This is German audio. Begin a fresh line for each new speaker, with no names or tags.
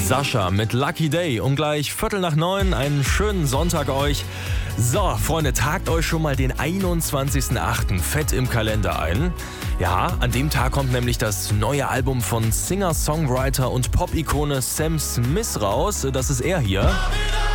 Sascha mit Lucky Day. Um gleich 8:45, einen schönen Sonntag euch. So, Freunde, tragt euch schon mal den 21.08. fett im Kalender ein. Ja, an dem Tag kommt nämlich das neue Album von Singer, Songwriter und Pop-Ikone Sam Smith raus. Das ist er hier.